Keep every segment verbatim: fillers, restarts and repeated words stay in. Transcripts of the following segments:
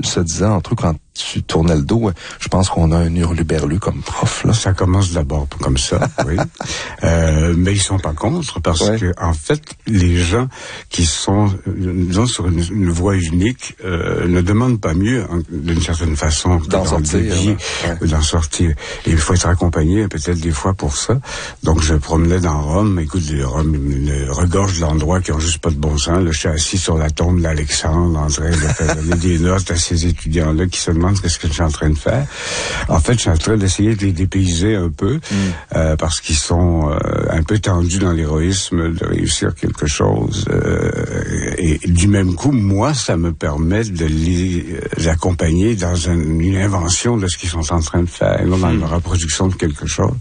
se disait, entre autres, quand tu tournais le dos, je pense qu'on a un hurluberlu comme prof, là. Ça commence d'abord comme ça, oui. Euh, mais ils sont pas contre parce ouais. que, en fait, les gens qui sont, disons, sur une, une voie unique, euh, ne demandent pas mieux, en, d'une certaine façon, d'en sortir, vie, ouais. d'en sortir. Et il faut être accompagné, peut-être des fois pour ça. Donc, je promenais dans Rome. Écoute, Rome me regorge d'endroits qui ont juste pas de bon sens. Là, je suis assis sur la tombe d'Alexandre, en train de faire donner des notes à ces étudiants-là qui se demandent qu'est-ce que je suis en train de faire. En fait, je suis en train d'essayer de les dépayser un peu, mm. euh, parce qu'ils sont euh, un peu tendus dans l'héroïsme de réussir quelque chose. Euh, et, et du même coup, moi, ça me permet de les, les accompagner dans une, une invention de ce qu'ils sont en train de faire, là, dans mm. la reproduction de quelque chose.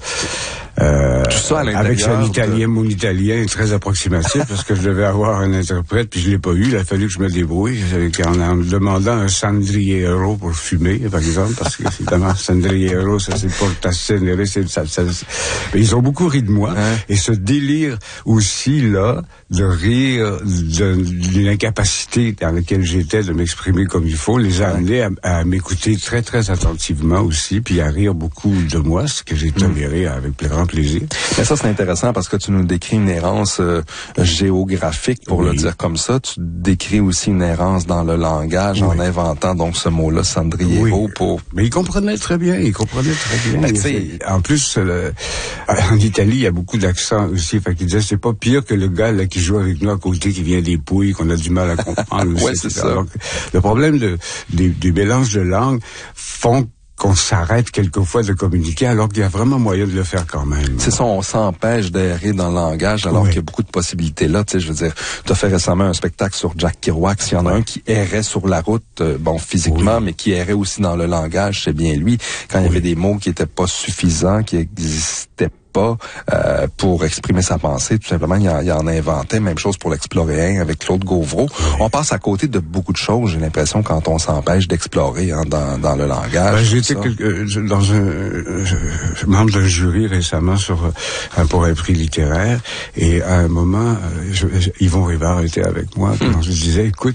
Euh, Tout ça à l'intérieur. Avec un italien, de... mon italien est très approximatif parce que je devais avoir un interprète puis je l'ai pas eu. Il a fallu que je me débrouille en, en demandant un sandriero pour fumer, par exemple, parce que évidemment, sandriero, ça c'est portacenere, c'est ça, ça. Mais ils ont beaucoup ri de moi. Hein? Et ce délire aussi là de rire de, d'une incapacité dans laquelle j'étais de m'exprimer comme il faut, les a amenés à, à m'écouter très très attentivement aussi, puis à rire beaucoup de moi, ce que j'ai toléré mmh. avec plus grand plaisir. Mais ça, c'est intéressant parce que tu nous décris une errance euh, géographique, pour oui. le dire comme ça. Tu décris aussi une errance dans le langage oui. en inventant donc ce mot-là, sandriero, oui. pour... Mais il comprenait très bien, il comprenait très bien. Il, en plus, le, en Italie, il y a beaucoup d'accents aussi. Fait qu'il disait, c'est pas pire que le gars là qui joue avec nous à côté, qui vient des Pouilles, qu'on a du mal à comprendre aussi. Oui, c'est ça. Alors, le problème de, des, des mélanges de langues font qu'on s'arrête quelquefois de communiquer alors qu'il y a vraiment moyen de le faire quand même. C'est ça, on s'empêche d'errer dans le langage alors oui. qu'il y a beaucoup de possibilités là. Tu sais, je veux dire, tu as fait récemment un spectacle sur Jack Kerouac. S'il y en a un qui errait sur la route, euh, bon, physiquement, oui. mais qui errait aussi dans le langage, c'est bien lui. Quand oui. il y avait des mots qui étaient pas suffisants, qui existaient pas euh, pour exprimer sa pensée, tout simplement, il en, il en inventait. Même chose pour l'explorer avec Claude Gauvreau. Oui. On passe à côté de beaucoup de choses, j'ai l'impression, quand on s'empêche d'explorer hein, dans, dans le langage. Ben, j'ai été quelque, dans un euh, membre d'un jury récemment sur un pour un prix littéraire, et à un moment, je, je, Yvon Rivard était avec moi, hum. quand je disais, écoute,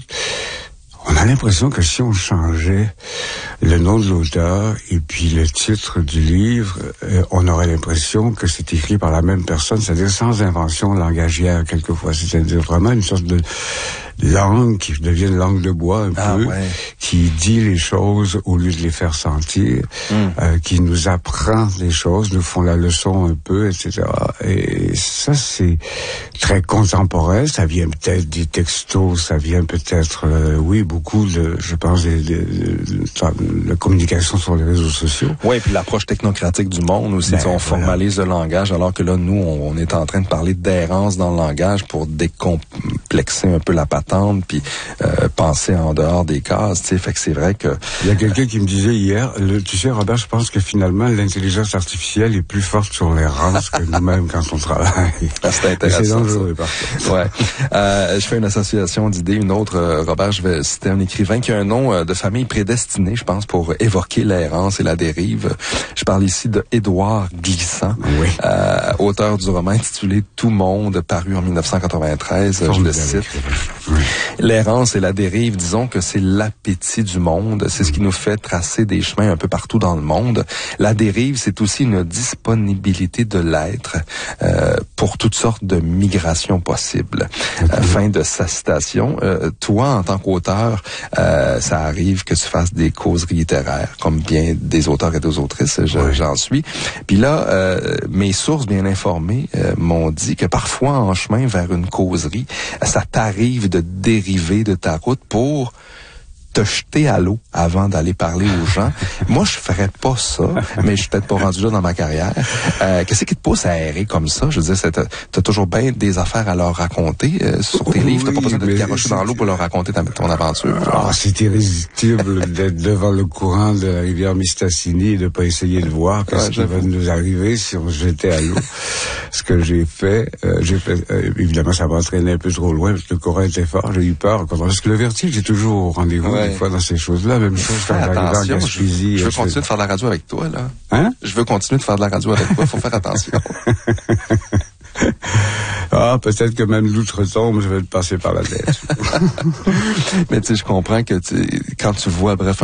on a l'impression que si on changeait le nom de l'auteur et puis le titre du livre, euh, on aurait l'impression que c'est écrit par la même personne, c'est-à-dire sans invention langagière quelquefois, c'est-à-dire vraiment une sorte de langue qui devient une langue de bois un ah, peu, ouais. qui dit les choses au lieu de les faire sentir, mm. euh, qui nous apprend les choses, nous font la leçon un peu, et cetera. Et ça, c'est très contemporain. Ça vient peut-être des textos, ça vient peut-être, euh, oui, beaucoup de, je pense, de, de, de, de communication sur les réseaux sociaux. Oui, et puis l'approche technocratique du monde aussi. Ben, on voilà. formalise le langage, alors que là, nous, on, on est en train de parler d'errance dans le langage pour décomplexer un peu la patente, puis euh, penser en dehors des cases, tu sais, fait que c'est vrai que... Il y a quelqu'un qui me disait hier, le, tu sais, Robert, je pense que finalement, l'intelligence artificielle est plus forte sur l'errance que nous-mêmes quand on travaille. Ah, c'est intéressant. C'est dangereux, par contre. Ouais. Euh, je fais une association d'idées, une autre, euh, Robert, je vais citer un écrivain qui a un nom euh, de famille prédestiné, je pense, pour évoquer l'errance et la dérive. Je parle ici de Édouard Glissant, oui. euh, auteur du roman intitulé Tout monde, paru en dix-neuf cent quatre-vingt-treize, je le cite. Oui. L'errance et la dérive, disons que c'est l'appétit du monde, c'est ce qui nous fait tracer des chemins un peu partout dans le monde. La dérive, c'est aussi une disponibilité de l'être euh, pour toutes sortes de migrations possibles. Euh, fin de sa citation. Euh, toi, en tant qu'auteur, euh, ça arrive que tu fasses des causeries littéraires, comme bien des auteurs et des autrices, je, oui. j'en suis. Puis là, euh, mes sources bien informées euh, m'ont dit que parfois, en chemin vers une causerie, ça t'arrive de dériver de ta route pour te jeter à l'eau avant d'aller parler aux gens. Moi, je ferais pas ça, mais je suis peut-être pas rendu là dans ma carrière. Euh, qu'est-ce qui te pousse à errer comme ça? Je veux dire, t'as, t'as toujours bien des affaires à leur raconter euh, sur tes oui, livres. T'as pas besoin de te garrocher dans l'eau pour leur raconter ta, ton aventure. Ah, c'est irrésistible d'être devant le courant de la rivière Mistassini et de pas essayer de voir qu'est-ce ouais, qui va nous arriver si on se jetait à l'eau. Ce que j'ai fait, euh, j'ai fait, euh, évidemment, ça m'a entraîné un peu trop loin parce que le courant était fort. J'ai eu peur. Parce que le vertige est toujours au rendez-vous. Ouais. Des fois dans ces choses-là, même chose quand j'arrive en Gaspésie. Je veux continuer de faire de la radio avec toi, là. Hein? Je veux continuer de faire de la radio avec toi, faut faire attention. Ah, peut-être que même l'outre-tombe, je vais le passer par la tête. Mais tu sais, je comprends que tu, quand tu vois, bref,